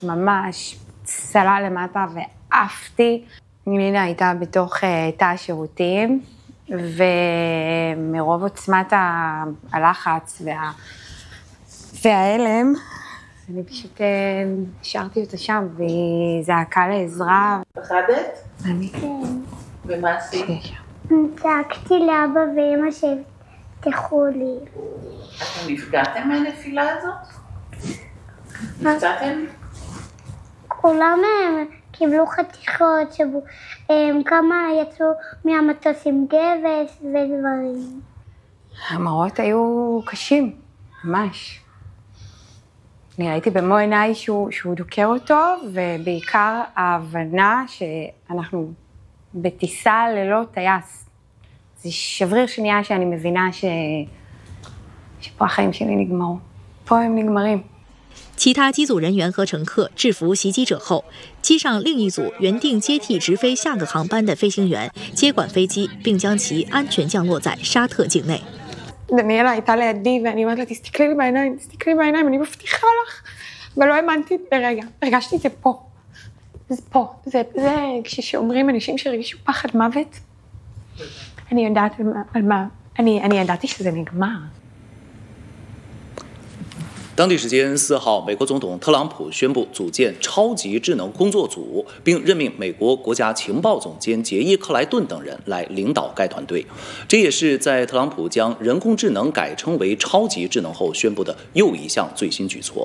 ממש צלע למטה ועפתי. לינה הייתה בתוך תא השירותים, ומרוב עוצמת הלחץ וההלם, אני פשוט השארתי אותה שם, והיא זעקה לעזרה. פחדת? אני. כן. ומה עשית? צעקתי לאבא ואמא שהבטחו לי. אתם נפגעתם מהנפילה הזאת? נפצעתם? כולם קיבלו חתיכות, כמה יצאו מהמטוס עם גבס ודברים. המראות היו קשים, ממש. אני ראיתי במו עיניי שהוא דוקר אותו, ובעיקר ההבנה שאנחנו בטיסה ללא טייס. זה שבריר שנייה שאני מבינה שפה החיים שלי נגמרו. פה הם נגמרים. 其他机组人员和乘客制服袭击者后，机上另一组原定接替直飞下个航班的飞行员接管飞机，并将其安全降落在沙特境内。 דניאלה הייתה לידי, ואני אומרת לה, תסתכלי לי בעיניים, אני מבטיחה לך, ולא האמנתי לרגע, הרגשתי את זה פה. זה פה, זה כשאומרים אנשים שהרגישו פחד מוות, אני יודעת על מה, אני ידעתי שזה נגמר. 当地时间4号，美国总统特朗普宣布组建超级智能工作组，并任命美国国家情报总监杰伊·克莱顿等人来领导该团队。这也是在特朗普将人工智能改称为超级智能后宣布的又一项最新举措。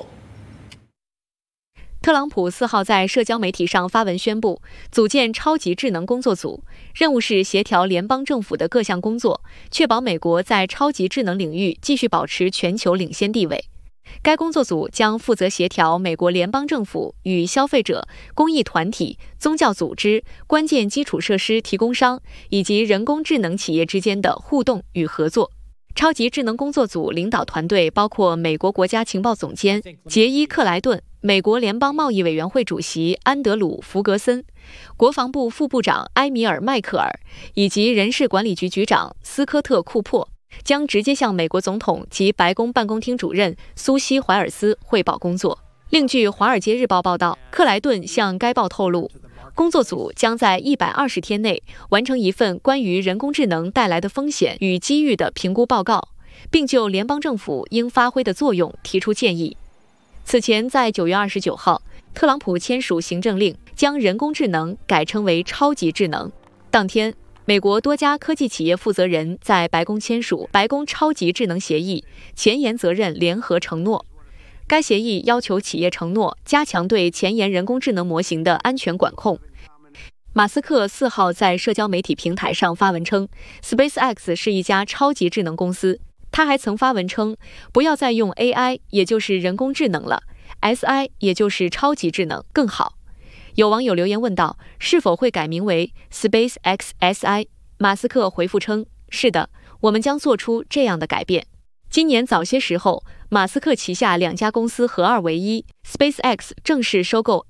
特朗普4号在社交媒体上发文宣布，组建超级智能工作组，任务是协调联邦政府的各项工作，确保美国在超级智能领域继续保持全球领先地位。该工作组将负责协调美国联邦政府与消费者、公益团体、宗教组织、关键基础设施提供商以及人工智能企业之间的互动与合作。超级智能工作组领导团队包括美国国家情报总监杰伊·克莱顿、美国联邦贸易委员会主席安德鲁·福格森、国防部副部长埃米尔·迈克尔以及人事管理局局长斯科特·库珀，将直接向美国总统及白宫办公厅主任苏西·怀尔斯汇报工作。另据《华尔街日报》报道，克莱顿向该报透露，工作组将在120天内完成一份关于人工智能带来的风险与机遇的评估报告，并就联邦政府应发挥的作用提出建议。此前，在9月29号，特朗普签署行政令，将人工智能改称为超级智能。当天，美国多家科技企业负责人在白宫签署白宫超级智能协议前沿责任联合承诺。该协议要求企业承诺加强对前沿人工智能模型的安全管控。马斯克4号在社交媒体平台上发文称 ，SpaceX 是一家超级智能公司。他还曾发文称，不要再用 AI， 也就是人工智能了 ，SI 也就是超级智能更好。有网友留言问道，是否会改名为 SpaceX SI？ 马斯克回复称，是的，我们将做出这样的改变。今年早些时候，马斯克旗下2家公司合二为一 ，SpaceX 正式收购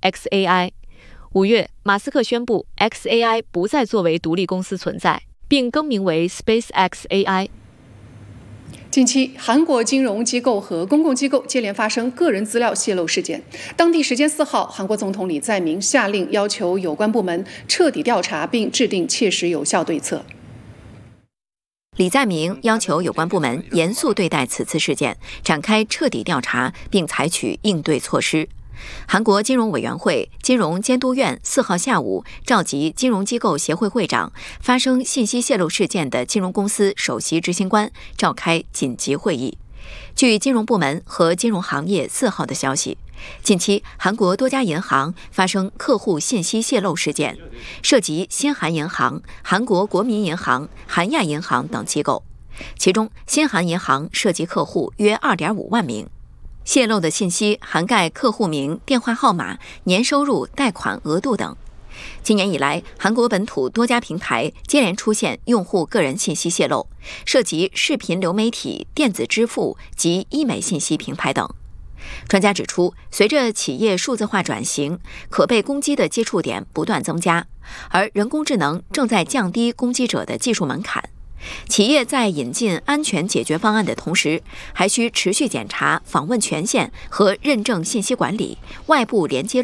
xAI。5月，马斯克宣布 xAI 不再作为独立公司存在，并更名为 SpaceX AI。 近期，韩国金融机构和公共机构接连发生个人资料泄露事件。当地时间4号，韩国总统李在明下令要求有关部门彻底调查并制定切实有效对策。 李在明要求有关部门严肃对待此次事件，展开彻底调查，并采取应对措施。韩国金融委员会金融监督院4号下午召集金融机构协会会长、发生信息泄露事件的金融公司首席执行官召开紧急会议。据金融部门和金融行业4号的消息，近期韩国多家银行发生客户信息泄露事件，涉及新韩银行、韩国国民银行、韩亚银行等机构，其中新韩银行涉及客户约 2.5 万名。泄露的信息涵盖客户名、电话号码、年收入、贷款额度等。今年以来，韩国本土多家平台接连出现用户个人信息泄露，涉及视频流媒体、电子支付及医美信息平台等。专家指出，随着企业数字化转型，可被攻击的接触点不断增加，而人工智能正在降低攻击者的技术门槛。企业在引进安全解决方案的同时，还需持续检查访问权限和认证信息管理、外部连接